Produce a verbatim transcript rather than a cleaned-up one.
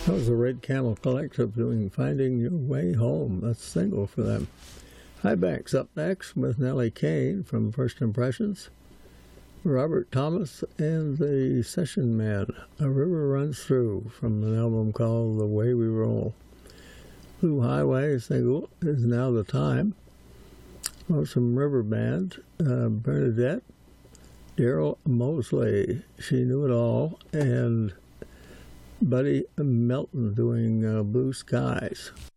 That was the Red Camel Collective doing Finding Your Way Home. That's a single for them. High Banks up next with Nellie Kane from First Impressions. Robert Thomas and the Session Men, A River Runs Through, from an album called The Way We Roll. Blue Highway single Is Now the Time. Lonesome River Band, uh, Bernadette, Daryl Mosley, She Knew It All, and Buddy Melton doing uh, Blue Skies.